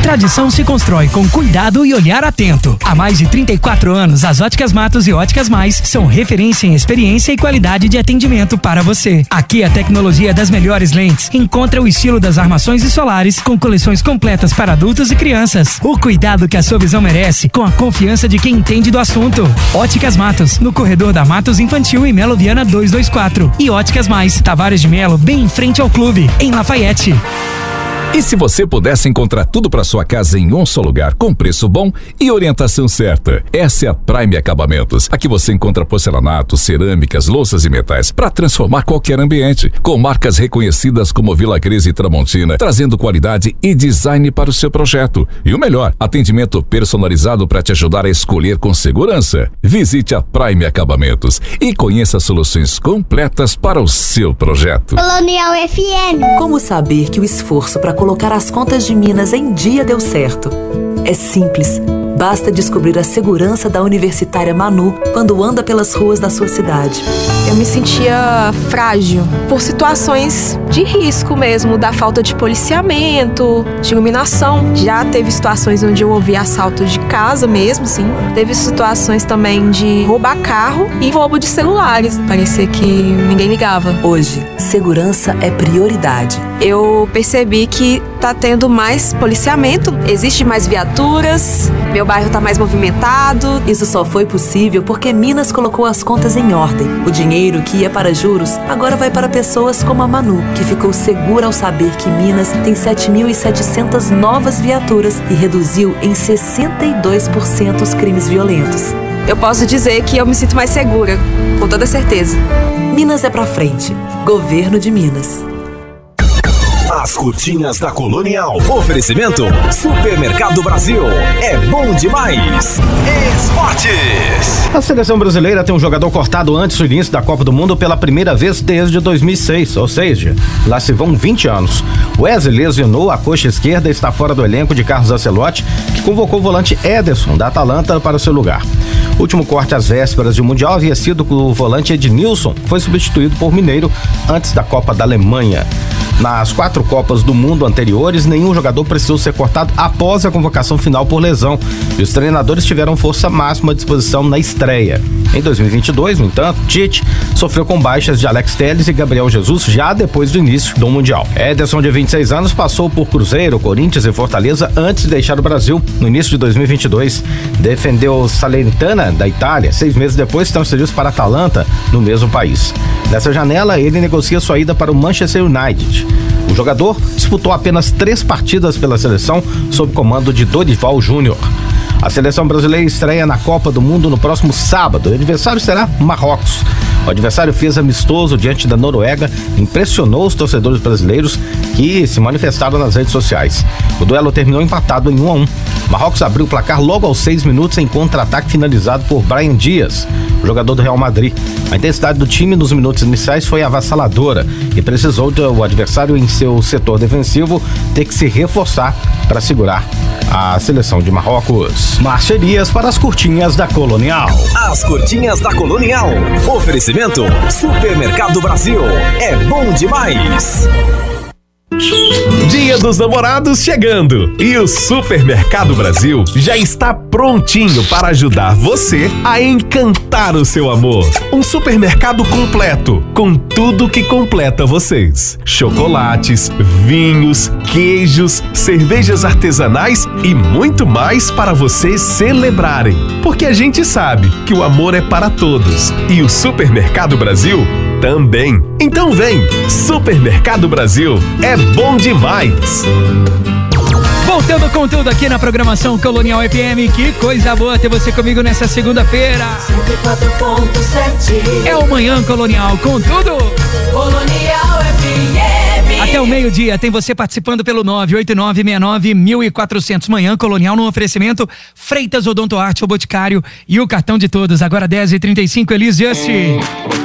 Tradição se constrói com cuidado e olhar atento. Há mais de 34 anos, as Óticas Matos e Óticas Mais são referência em experiência e qualidade de atendimento para você. Aqui a tecnologia das melhores lentes encontra o estilo das armações e solares com coleções completas para adultos e crianças. O cuidado que a sua visão merece com a confiança de quem entende do assunto. Óticas Matos, no corredor da Matos Infantil e Melo Viana 224. E Óticas Mais, Tavares de Melo, bem em frente ao clube, em Lafayette. E se você pudesse encontrar tudo para sua casa em um só lugar, com preço bom e orientação certa? Essa é a Prime Acabamentos. Aqui você encontra porcelanato, cerâmicas, louças e metais para transformar qualquer ambiente. Com marcas reconhecidas como Vila Cris e Tramontina, trazendo qualidade e design para o seu projeto. E o melhor, atendimento personalizado para te ajudar a escolher com segurança. Visite a Prime Acabamentos e conheça soluções completas para o seu projeto. Colonial FM. Como saber que o esforço para colocar as contas de Minas em dia deu certo? É simples. Basta descobrir a segurança da universitária Manu quando anda pelas ruas da sua cidade. Eu me sentia frágil por situações de risco mesmo, da falta de policiamento, de iluminação. Já teve situações onde eu ouvi assalto de casa mesmo, sim. Teve situações também de roubar carro e roubo de celulares. Parecia que ninguém ligava. Hoje, segurança é prioridade. Eu percebi que tá tendo mais policiamento, existe mais viaturas, meu bairro tá mais movimentado. Isso só foi possível porque Minas colocou as contas em ordem. O dinheiro que ia para juros agora vai para pessoas como a Manu, que ficou segura ao saber que Minas tem 7.700 novas viaturas e reduziu em 62% os crimes violentos. Eu posso dizer que eu me sinto mais segura, com toda certeza. Minas é pra frente. Governo de Minas. As curtinhas da Colonial. Oferecimento Supermercado Brasil. É bom demais. Esportes. A seleção brasileira tem um jogador cortado antes do início da Copa do Mundo pela primeira vez desde 2006, ou seja, lá se vão 20 anos. Wesley lesionou a coxa esquerda e está fora do elenco de Carlos Ancelotti, que convocou o volante Ederson, da Atalanta, para o seu lugar. O último corte às vésperas de Mundial havia sido que o volante Ednilson foi substituído por Mineiro antes da Copa da Alemanha. Nas 4 Copas do Mundo anteriores, nenhum jogador precisou ser cortado após a convocação final por lesão, e os treinadores tiveram força máxima à disposição na estreia. Em 2022, no entanto, Tite sofreu com baixas de Alex Telles e Gabriel Jesus já depois do início do Mundial. Ederson, de 26 anos, passou por Cruzeiro, Corinthians e Fortaleza antes de deixar o Brasil no início de 2022. Defendeu Salernitana, da Itália. 6 meses depois, transferiu-se para Atalanta, no mesmo país. Nessa janela, ele negocia sua ida para o Manchester United. O jogador disputou apenas 3 partidas pela seleção sob comando de Dorival Júnior. A seleção brasileira estreia na Copa do Mundo no próximo sábado. O adversário será Marrocos. O adversário fez amistoso diante da Noruega, impressionou os torcedores brasileiros que se manifestaram nas redes sociais. O duelo terminou empatado em 1-1. Marrocos abriu o placar logo aos 6 minutos em contra-ataque finalizado por Brahim Dias, o jogador do Real Madrid. A intensidade do time nos minutos iniciais foi avassaladora e precisou do adversário em seu setor defensivo ter que se reforçar para segurar a seleção de Marrocos. Márcia Dias para as curtinhas da Colonial. As curtinhas da Colonial. Oferecimento Supermercado Brasil. É bom demais. Dia dos Namorados chegando e o Supermercado Brasil já está prontinho para ajudar você a encantar o seu amor. Um supermercado completo, com tudo que completa vocês: chocolates, vinhos, queijos, cervejas artesanais e muito mais para vocês celebrarem. Porque a gente sabe que o amor é para todos e o Supermercado Brasil também. Então vem, Supermercado Brasil, é bom demais. Voltando com tudo aqui na programação Colonial FM, que coisa boa ter você comigo nessa segunda-feira. 104.7 É o Manhã Colonial com tudo. Colonial FM. Até o meio-dia tem você participando pelo 98969-1400. Manhã Colonial no oferecimento Freitas Odonto Arte, o Boticário e o cartão de todos. Agora 10h35, Elis Just.